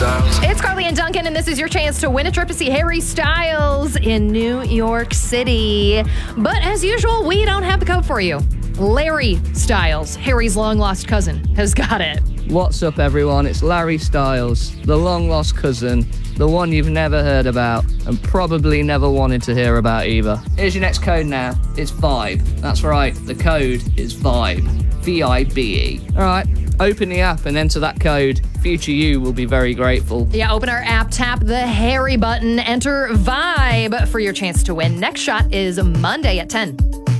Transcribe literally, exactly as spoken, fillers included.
Styles. It's Carly and Duncan, and this is your chance to win a trip to see Harry Styles in New York City. But as usual, we don't have the code for you. Larry Styles, Harry's long-lost cousin, has got it. What's up, everyone? It's Larry Styles, the long-lost cousin, the one you've never heard about and probably never wanted to hear about either. Here's your next code now. It's VIBE. That's right, the code is VIBE. V I B E. All right, open the app and enter that code. Future you will be very grateful. Yeah, open our app, tap the Harry button, enter VIBE for your chance to win. Next shot is Monday at ten.